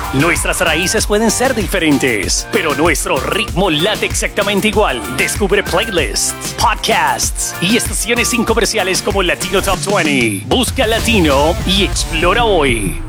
Nuestras raíces pueden ser diferentes, pero nuestro ritmo late exactamente igual. Descubre playlists, podcasts y estaciones sin comerciales como Latino Top 20. Busca Latino y explora hoy.